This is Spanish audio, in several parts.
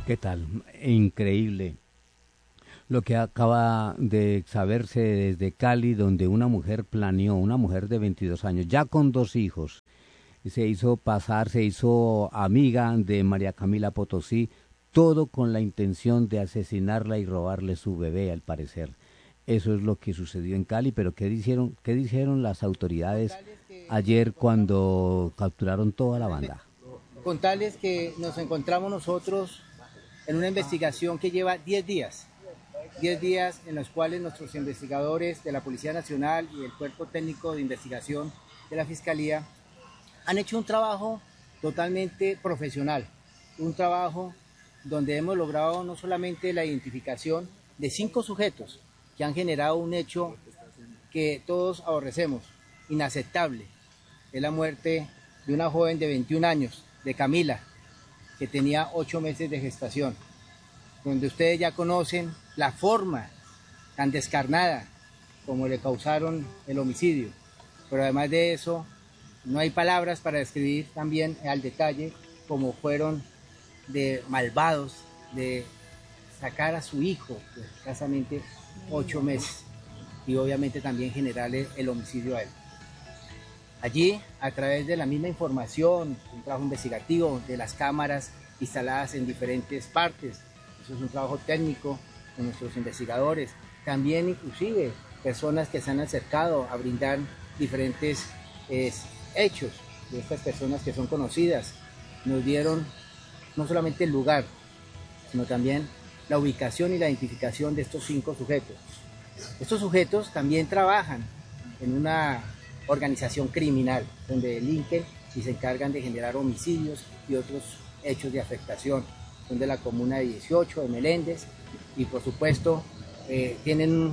¿Qué tal? Increíble lo que acaba de saberse desde Cali, donde una mujer planeó, una mujer de 22 años, ya con dos hijos, se hizo pasar, se hizo amiga de María Camila Potosí, todo con la intención de asesinarla y robarle su bebé, al parecer. Eso es lo que sucedió en Cali, pero qué dijeron las autoridades ayer cuando capturaron toda la banda? Contarles que nos encontramos nosotros en una investigación que lleva 10 días. 10 días en los cuales nuestros investigadores de la Policía Nacional y el Cuerpo Técnico de Investigación de la Fiscalía han hecho un trabajo totalmente profesional, un trabajo donde hemos logrado no solamente la identificación de 5 sujetos que han generado un hecho que todos aborrecemos, inaceptable, es la muerte de una joven de 21 años, de Camila, que tenía 8 meses de gestación, donde ustedes ya conocen la forma tan descarnada como le causaron el homicidio. Pero además de eso, no hay palabras para describir también al detalle cómo fueron de malvados de sacar a su hijo de escasamente 8 meses y obviamente también generarle el homicidio a él. Allí, a través de la misma información, un trabajo investigativo de las cámaras instaladas en diferentes partes, eso es un trabajo técnico con nuestros investigadores, también inclusive personas que se han acercado a brindar diferentes hechos de estas personas que son conocidas, nos dieron no solamente el lugar, sino también la ubicación y la identificación de estos 5 sujetos. Estos sujetos también trabajan en una organización criminal donde delinquen y se encargan de generar homicidios y otros hechos de afectación. Son de la comuna de 18, de Meléndez, y por supuesto tienen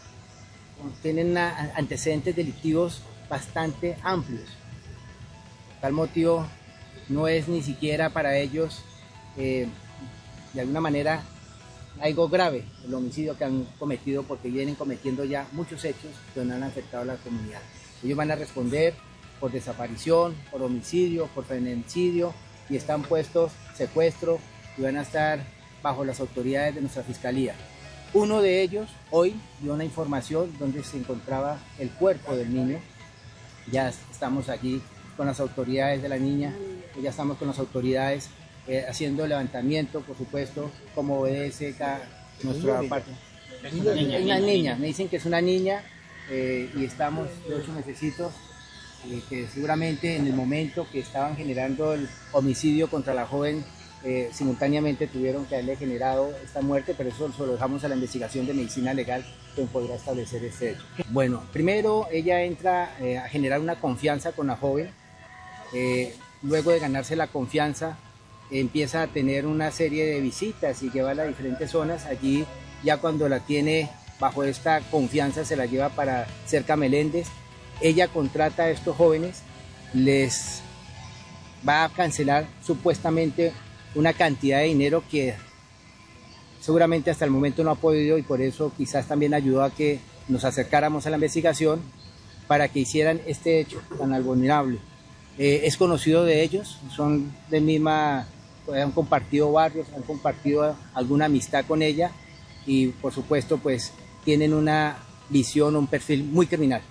antecedentes delictivos bastante amplios. Por tal motivo, no es ni siquiera para ellos, de alguna manera, algo grave el homicidio que han cometido, porque vienen cometiendo ya muchos hechos que no han afectado a la comunidad. Ellos van a responder por desaparición, por homicidio, por feminicidio, y están puestos secuestro y van a estar bajo las autoridades de nuestra fiscalía. Uno de ellos hoy dio una información donde se encontraba el cuerpo del niño. Ya estamos allí con las autoridades de la niña, ya estamos con las autoridades haciendo levantamiento, por supuesto, como obedece nuestra parte. Es una niña, me dicen que es una niña, y estamos de 8 mesecitos, que seguramente en el momento que estaban generando el homicidio contra la joven, simultáneamente tuvieron que haberle generado esta muerte, pero eso lo dejamos a la investigación de medicina legal, quien podrá establecer este hecho. Bueno, primero ella entra a generar una confianza con la joven, luego de ganarse la confianza, empieza a tener una serie de visitas y llevarla a diferentes zonas. Allí ya cuando la tiene bajo esta confianza se la lleva para cerca a Meléndez. Ella contrata a estos jóvenes, les va a cancelar supuestamente una cantidad de dinero que seguramente hasta el momento no ha podido, y por eso quizás también ayudó a que nos acercáramos a la investigación para que hicieran este hecho tan abominable. Es conocido de ellos, son de misma, han compartido barrios, han compartido alguna amistad con ella, y por supuesto pues tienen una visión, un perfil muy criminal.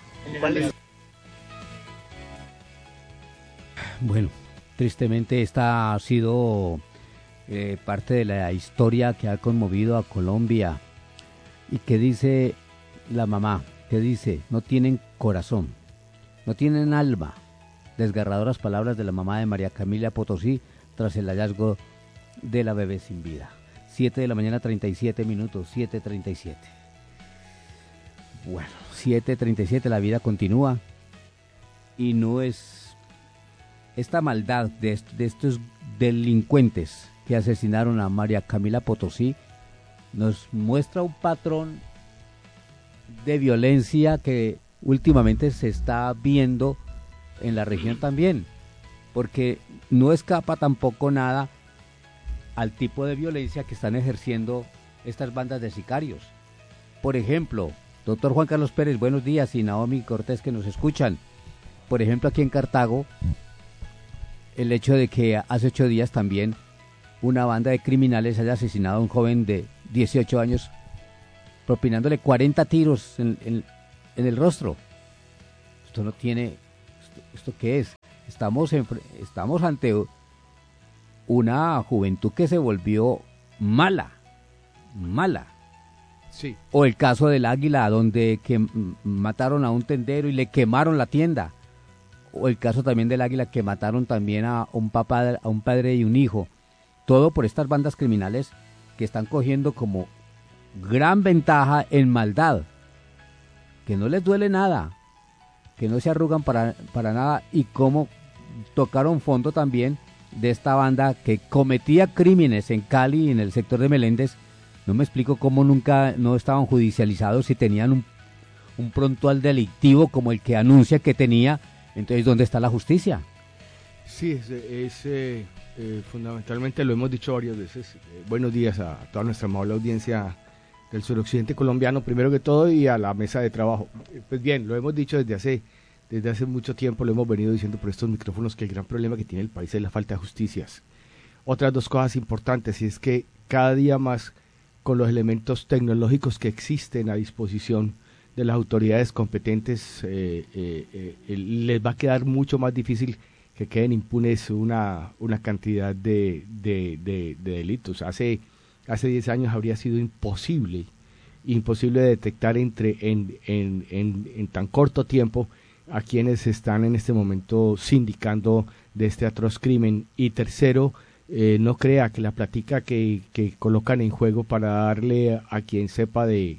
Bueno, tristemente esta ha sido parte de la historia que ha conmovido a Colombia. ¿Y qué dice la mamá? ¿Qué dice? No tienen corazón, no tienen alma. Desgarradoras palabras de la mamá de María Camila Potosí tras el hallazgo de la bebé sin vida. 7 de la mañana, 37 minutos, 7:37. Bueno, 7:37, la vida continúa y no es esta maldad de estos delincuentes que asesinaron a María Camila Potosí, nos muestra un patrón de violencia que últimamente se está viendo en la región también, porque no escapa tampoco nada al tipo de violencia que están ejerciendo estas bandas de sicarios. Por ejemplo, doctor Juan Carlos Pérez, buenos días, y Naomi Cortés, que nos escuchan. Por ejemplo, aquí en Cartago, el hecho de que hace 8 días también una banda de criminales haya asesinado a un joven de 18 años propinándole 40 tiros en el rostro. Esto no tiene... ¿Esto qué es? Estamos ante una juventud que se volvió mala. Sí. O el caso del Águila, donde mataron a un tendero y le quemaron la tienda. O el caso también del Águila, que mataron también a un padre y un hijo. Todo por estas bandas criminales que están cogiendo como gran ventaja en maldad. Que no les duele nada, que no se arrugan para nada, y cómo tocaron fondo también de esta banda que cometía crímenes en Cali y en el sector de Meléndez. No me explico cómo nunca no estaban judicializados si tenían un prontual delictivo como el que anuncia que tenía. Entonces, ¿dónde está la justicia? Sí, fundamentalmente lo hemos dicho varias veces. Buenos días a toda nuestra amable audiencia del suroccidente colombiano, primero que todo, y a la mesa de trabajo. Pues bien, lo hemos dicho desde hace mucho tiempo, lo hemos venido diciendo por estos micrófonos, que el gran problema que tiene el país es la falta de justicias. Otras dos cosas importantes, y es que cada día más, con los elementos tecnológicos que existen a disposición de las autoridades competentes, les va a quedar mucho más difícil que queden impunes una cantidad de delitos. Hace 10 años habría sido imposible detectar en tan corto tiempo a quienes están en este momento sindicando de este atroz crimen. Y tercero, no crea que la plática que colocan en juego para darle a quien sepa de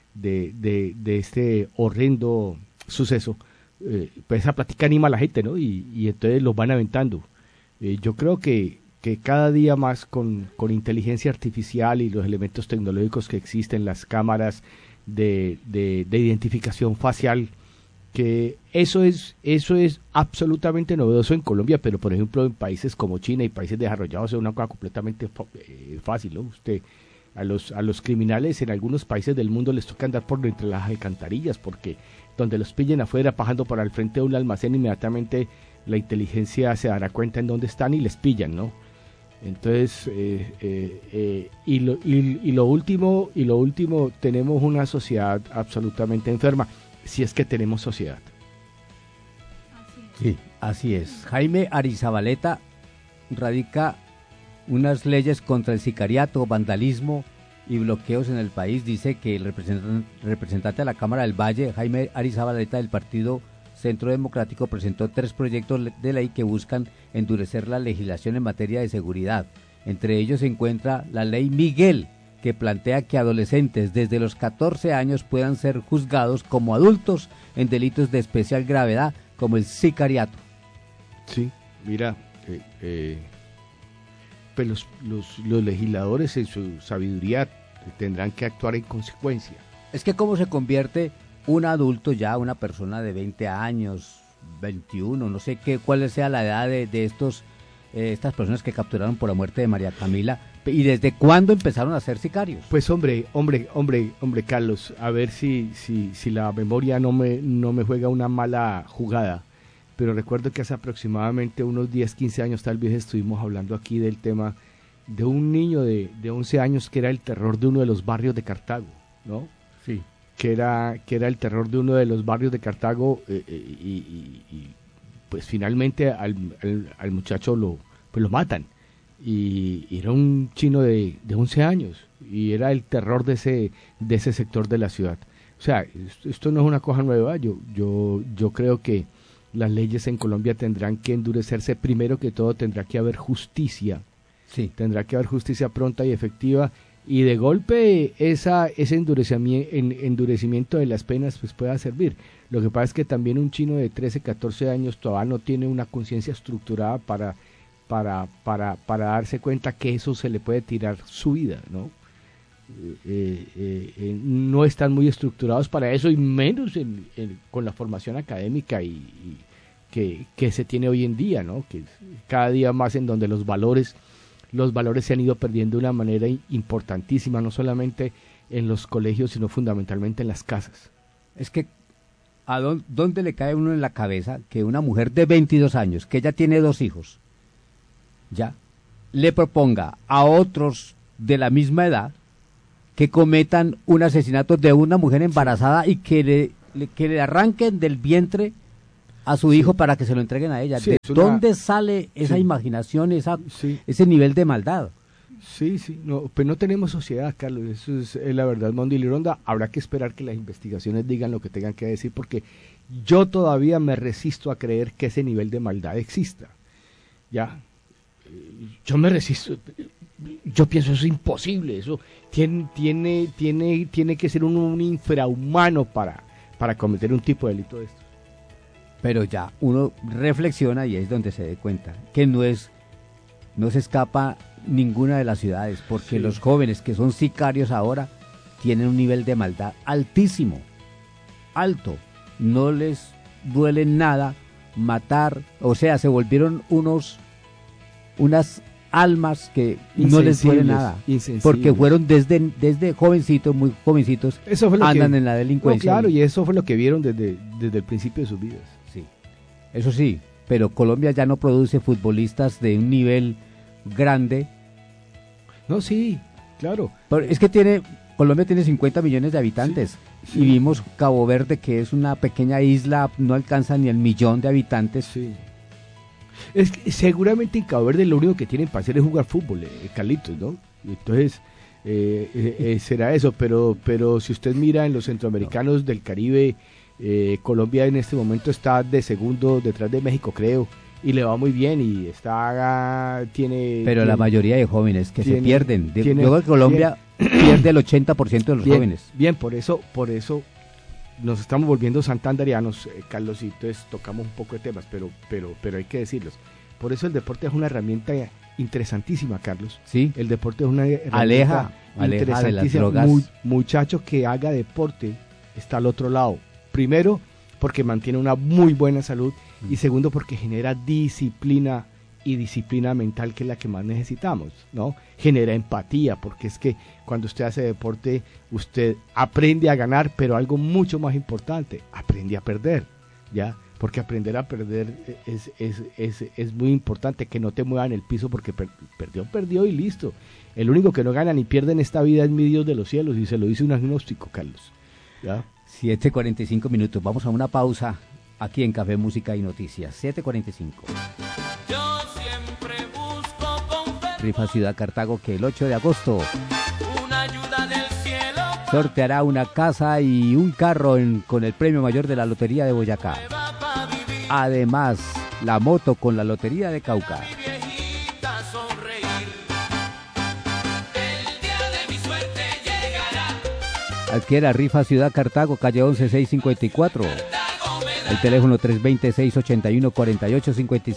este horrendo suceso, pues esa plática anima a la gente, ¿no? Y entonces los van aventando. Yo creo que cada día más con inteligencia artificial y los elementos tecnológicos que existen, las cámaras de identificación facial, que eso es absolutamente novedoso en Colombia, pero por ejemplo en países como China y países desarrollados es una cosa completamente fácil, ¿no? Usted a los criminales en algunos países del mundo les toca andar por entre las alcantarillas, porque donde los pillen afuera pasando por al frente de un almacén, inmediatamente la inteligencia se dará cuenta en dónde están y les pillan, ¿no? Entonces, lo último, tenemos una sociedad absolutamente enferma, si es que tenemos sociedad. Sí, así es. Jaime Arizabaleta radica unas leyes contra el sicariato, vandalismo y bloqueos en el país. Dice que el representante de la Cámara del Valle, Jaime Arizabaleta, del Partido Centro Democrático, presentó 3 proyectos de ley que buscan endurecer la legislación en materia de seguridad. Entre ellos se encuentra la Ley Miguel, que plantea que adolescentes desde los 14 años puedan ser juzgados como adultos en delitos de especial gravedad, como el sicariato. Sí, mira, pues los legisladores en su sabiduría tendrán que actuar en consecuencia. Es que cómo se convierte un adulto ya, una persona de 20 años, 21, no sé cuál sea la edad de estas personas que capturaron por la muerte de María Camila, y desde cuándo empezaron a ser sicarios. Pues hombre, Carlos, a ver si la memoria no me juega una mala jugada, pero recuerdo que hace aproximadamente unos 10, 15 años tal vez estuvimos hablando aquí del tema de un niño de 11 años que era el terror de uno de los barrios de Cartago, ¿no? Sí. Que era el terror de uno de los barrios de Cartago, y pues finalmente al muchacho lo matan, y era un chino de 11 años y era el terror de ese sector de la ciudad. O sea, esto no es una cosa nueva. Yo creo que las leyes en Colombia tendrán que endurecerse. Primero que todo tendrá que haber justicia. Sí. Tendrá que haber justicia pronta y efectiva, y de golpe ese endurecimiento de las penas pues pueda servir. Lo que pasa es que también un chino de 13, 14 años todavía no tiene una conciencia estructurada para darse cuenta que eso se le puede tirar su vida, ¿no? No están muy estructurados para eso, y menos con la formación académica y que se tiene hoy en día, ¿no? Que cada día más en donde los valores se han ido perdiendo de una manera importantísima, no solamente en los colegios, sino fundamentalmente en las casas. Es que ¿a dónde le cae uno en la cabeza que una mujer de 22 años, que ella tiene 2 hijos, ya, le proponga a otros de la misma edad que cometan un asesinato de una mujer embarazada y que le arranquen del vientre a su hijo para que se lo entreguen a ella. Sí, ¿De dónde sale esa imaginación, ese nivel de maldad? Sí, no, pues no tenemos sociedad, Carlos, eso es la verdad, Mondi Lironda. Habrá que esperar que las investigaciones digan lo que tengan que decir, porque yo todavía me resisto a creer que ese nivel de maldad exista. Ya, yo me resisto, yo pienso eso es imposible, eso tiene que ser un infrahumano para cometer un tipo de delito de esto. Pero ya uno reflexiona y es donde se dé cuenta que no se escapa ninguna de las ciudades, porque los jóvenes que son sicarios ahora tienen un nivel de maldad altísimo, alto, no les duele nada matar, o sea, se volvieron unas almas que no les duele nada, porque fueron desde jovencitos, muy jovencitos, andan en la delincuencia. No, claro, y eso fue lo que vieron desde el principio de sus vidas. Sí, eso sí, pero Colombia ya no produce futbolistas de un nivel grande. No, sí, claro. Pero es que Colombia tiene 50 millones de habitantes, y vimos Cabo Verde, que es una pequeña isla, no alcanza ni el 1.000.000 de habitantes. Sí. Es que seguramente en Cabo Verde lo único que tienen para hacer es jugar fútbol, Carlitos, ¿no? Entonces, será eso, pero si usted mira en los centroamericanos del Caribe, Colombia en este momento está de segundo detrás de México, creo, y le va muy bien, y tiene la mayoría de jóvenes que se pierden. Yo creo que Colombia pierde el 80% de los jóvenes. Bien, por eso nos estamos volviendo santanderianos, Carlos, y entonces tocamos un poco de temas, pero hay que decirlos. Por eso el deporte es una herramienta interesantísima, Carlos. Sí. El deporte es una herramienta aleja de las drogas. Muchacho que haga deporte está al otro lado. Primero, porque mantiene una muy buena salud, y segundo, porque genera disciplina y disciplina mental, que es la que más necesitamos, ¿no? Genera empatía, porque es que cuando usted hace deporte, usted aprende a ganar, pero algo mucho más importante, aprende a perder, ¿ya? Porque aprender a perder es muy importante, que no te mueva en el piso, porque perdió y listo. El único que no gana ni pierde en esta vida es mi Dios de los cielos, y se lo dice un agnóstico, Carlos, ¿ya? 7:45, vamos a una pausa aquí en Café, Música y Noticias. 7:45. Rifa Ciudad Cartago, que el 8 de agosto sorteará una casa y un carro con el premio mayor de la Lotería de Boyacá. Además, la moto con la Lotería de Cauca. Adquiera Rifa Ciudad Cartago, calle 11, 654. El teléfono 320-681-4856.